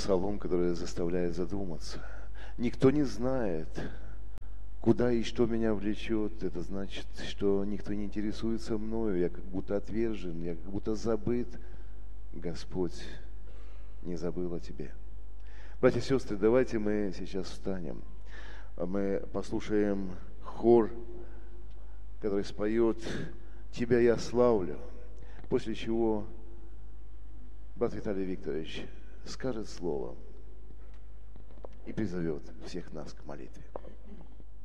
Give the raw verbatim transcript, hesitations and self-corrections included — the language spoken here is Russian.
псалом, который заставляет задуматься. Никто не знает, куда и что меня влечет. Это значит, что никто не интересуется мною. Я как будто отвержен, я как будто забыт. Господь не забыл о тебе. Братья и сестры, давайте мы сейчас встанем. Мы послушаем хор, который споет «Тебя я славлю», после чего брат Виталий Викторович скажет слово и призовет всех нас к молитве.